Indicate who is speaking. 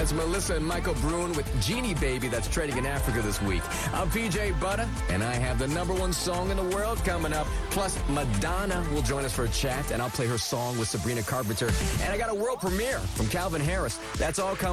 Speaker 1: That's Melissa and Michael Bruin with Genie Baby. That's trending in Africa this week. I'm PJ Butter, and I have the #1 song in the world coming up. Plus, Madonna will join us for a chat, and I'll play her song with Sabrina Carpenter. And I got a world premiere from Calvin Harris. That's all coming